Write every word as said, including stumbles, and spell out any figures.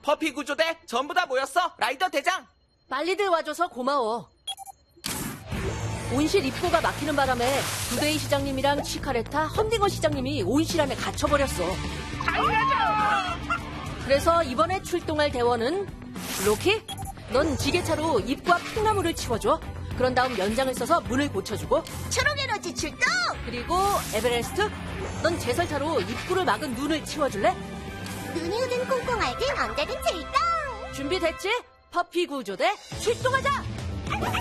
퍼피 구조대 전부 다 모였어. 라이더 대장. 빨리들 와줘서 고마워. 온실 입구가 막히는 바람에 두데이 시장님이랑 치카레타, 험딩어 시장님이 온실 안에 갇혀버렸어. 그래서 이번에 출동할 대원은 로키, 넌 지게차로 입구 앞 콩나물을 치워줘. 그런 다음 연장을 써서 문을 고쳐주고. 초록에너지 출동! 그리고 에베레스트, 넌 제설차로 입구를 막은 눈을 치워줄래? 눈이 오든 콩콩할 땐 언제든 출동! 준비됐지? 퍼피 구조대 출동하자!